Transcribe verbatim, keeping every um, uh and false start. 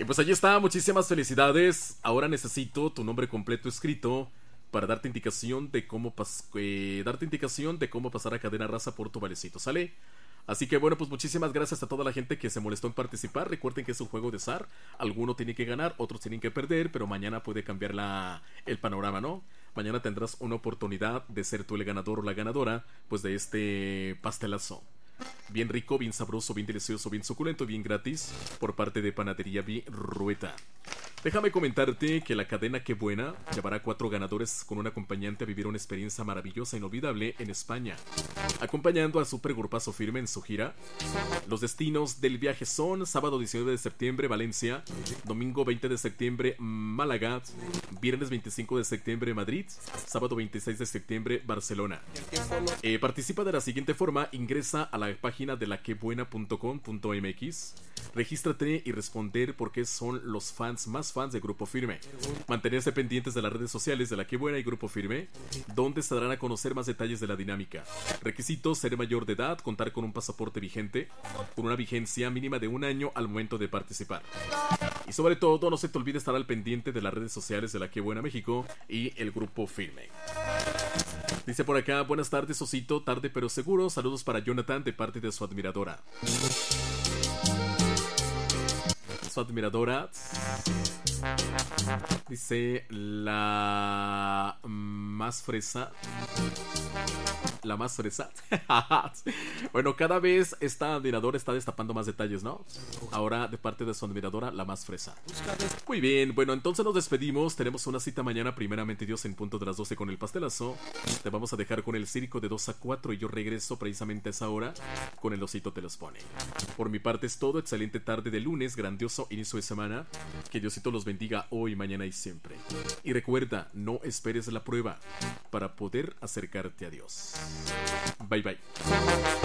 pues allí está, muchísimas felicidades. Ahora necesito tu nombre completo escrito para darte indicación de cómo pas eh, darte indicación de cómo pasar a cadena raza por tu valecito, ¿sale? Así que bueno, pues muchísimas gracias a toda la gente que se molestó en participar. Recuerden que es un juego de azar. Alguno tiene que ganar, otros tienen que perder, pero mañana puede cambiar la, el panorama, ¿no? Mañana tendrás una oportunidad de ser tú el ganador o la ganadora, pues de este pastelazo. Bien rico, bien sabroso, bien delicioso, bien suculento, bien gratis, por parte de Panadería Virueta. Déjame comentarte que la cadena Qué Buena llevará a cuatro ganadores con un acompañante a vivir una experiencia maravillosa e inolvidable en España, acompañando a Super Grupazo Firme en su gira. Los destinos del viaje son: sábado diecinueve de septiembre, Valencia; domingo veinte de septiembre, Málaga; viernes veinticinco de septiembre, Madrid; sábado veintiséis de septiembre, Barcelona. Eh, participa de la siguiente forma: ingresa a la página de la que buena punto com punto m x, regístrate y responder por qué son los fans más fans de Grupo Firme. Mantenerse pendientes de las redes sociales de La Que Buena y Grupo Firme, donde se darán a conocer más detalles de la dinámica. Requisitos: ser mayor de edad, contar con un pasaporte vigente, con una vigencia mínima de un año al momento de participar. Y sobre todo, no se te olvide estar al pendiente de las redes sociales de La Que Buena México y el Grupo Firme. Dice por acá: buenas tardes, Osito, tarde pero seguro. Saludos para Jonathan de parte de su admiradora. Su admiradora dice: la más fresa. La más fresa. Bueno, cada vez esta admiradora está destapando más detalles, ¿no? Ahora de parte de su admiradora, la más fresa. Muy bien, bueno, entonces nos despedimos. Tenemos una cita mañana, primeramente Dios, en punto de las doce con el pastelazo. Te vamos a dejar con el circo de dos a cuatro y yo regreso precisamente a esa hora con el Osito Te Los Pone. Por mi parte es todo. Excelente tarde de lunes, grandioso inicio de semana. Que Diosito los bendiga hoy, mañana y siempre. Y recuerda, no esperes la prueba para poder acercarte a Dios. Bye bye.